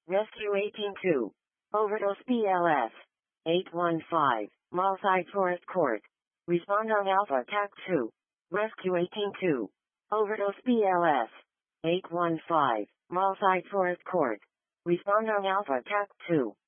Rescue 182. Overdose BLS. 815. Malside Forest Court. Respond on Alpha TAC 2. Rescue 182. Overdose BLS. 815. Malside Forest Court. Respond on Alpha TAC 2.